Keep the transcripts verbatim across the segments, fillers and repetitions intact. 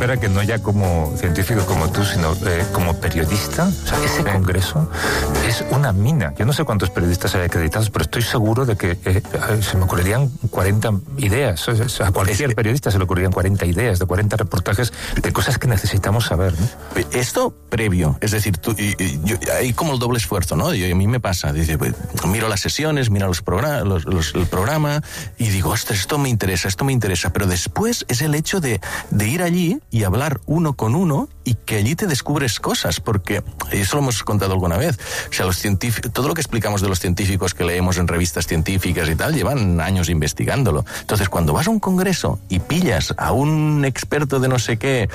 espera que no ya como científico como tú, sino eh, como periodista. O sea, ese congreso es una mina. Yo no sé cuántos periodistas hay acreditados, pero estoy seguro de que eh, se me ocurrirían cuarenta ideas. O sea, a cualquier es, periodista se le ocurrirían cuarenta ideas, de cuarenta reportajes de cosas que necesitamos saber, ¿no? Esto previo, es decir, tú, y, y, yo, hay como el doble esfuerzo, ¿no? Y a mí me pasa, dice, pues, miro las sesiones, miro los programa, los, los, el programa y digo, ostras, esto me interesa, esto me interesa, pero después es el hecho de, de ir allí y hablar uno con uno y que allí te descubres cosas, porque eso lo hemos contado alguna vez, o sea, los científicos, todo lo que explicamos de los científicos que leemos en revistas científicas y tal, llevan años investigándolo. Entonces, cuando vas a un congreso y pillas a un experto de no sé qué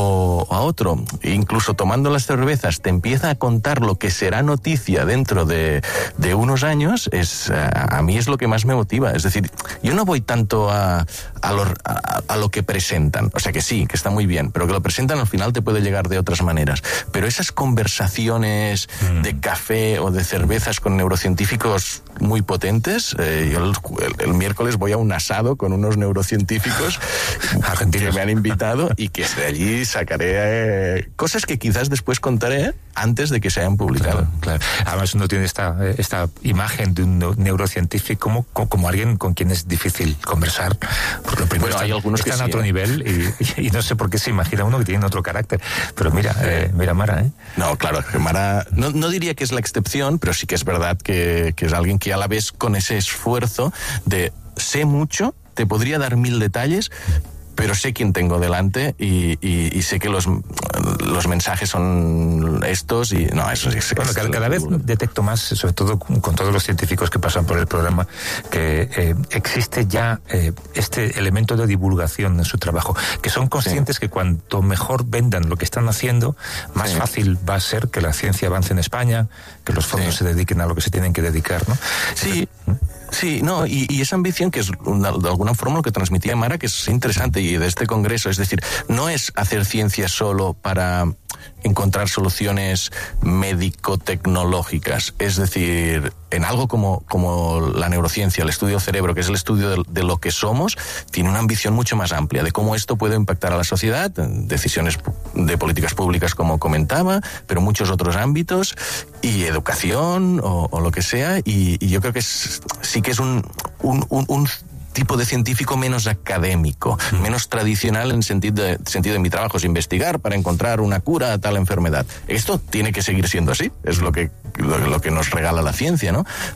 o a otro, incluso tomando las cervezas, te empieza a contar lo que será noticia dentro de, de unos años, es a, a mí es lo que más me motiva. Es decir, yo no voy tanto a, a, lo, a, a lo que presentan, o sea que sí, que está muy bien, pero que lo presentan al final te puede llegar de otras maneras. Pero esas conversaciones mm. de café o de cervezas con neurocientíficos muy potentes, eh, yo el, el, el miércoles voy a un asado con unos neurocientíficos argentinos que me han invitado y que de allí sacaré eh, cosas que quizás después contaré antes de que se hayan publicado. Claro, claro. Además uno tiene esta, esta imagen de un neurocientífico como, como, como alguien con quien es difícil conversar. Porque lo primero bueno, está, hay algunos están que a sí, otro ¿eh? nivel y, y, y no sé por qué se imagina uno que tiene otro carácter. Pero mira, eh, mira Mara, ¿eh? No, claro, Mara, no, no diría que es la excepción, pero sí que es verdad que, que es alguien que a la vez con ese esfuerzo de sé mucho, te podría dar mil detalles, pero sé quién tengo delante y, y, y sé que los, los mensajes son estos y no, eso sí. Bueno, cada, cada vez detecto más, sobre todo con, con todos los científicos que pasan por el programa, que eh, existe ya eh, este elemento de divulgación en su trabajo, que son conscientes sí. que cuanto mejor vendan lo que están haciendo, más sí. fácil va a ser que la ciencia avance en España, que los fondos sí. se dediquen a lo que se tienen que dedicar, ¿no? Sí. Entonces, Sí, no, y, y esa ambición que es una, de alguna forma lo que transmitía Mara, que es interesante y de este congreso, es decir, no es hacer ciencia solo para encontrar soluciones médico-tecnológicas, es decir, en algo como, como la neurociencia, el estudio del cerebro, que es el estudio de, de lo que somos, tiene una ambición mucho más amplia de cómo esto puede impactar a la sociedad, decisiones de políticas públicas como comentaba, pero muchos otros ámbitos, y educación o, o lo que sea, y, y yo creo que es, sí que es un, un, un, un tipo de científico menos académico, mm. menos tradicional en sentido de, sentido de mi trabajo es investigar para encontrar una cura a tal enfermedad. Esto tiene que seguir siendo así, es lo que, lo, lo que nos regala la ciencia, ¿no?